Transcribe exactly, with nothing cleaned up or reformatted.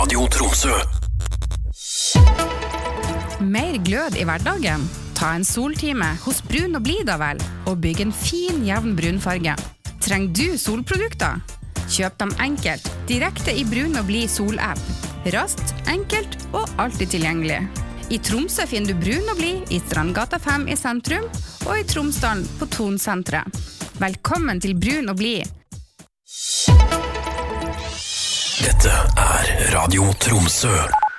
Radio Tromsø. Mer glød i hverdagen? Ta en soltime hos Brun og Blid da vel, og bygg en fin, jevn brunfarge. Trenger du solprodukter? Kjøp dem enkelt, direkte i Brun og Blid sol-app. Raskt, enkelt og alltid tilgjengelig. I Tromsø finner du Brun og Blid i Strandgata fem i sentrum, og i Tromsdalen på Tonsentret. Velkommen til Brun og Blid. Dette er Radio Tromsø.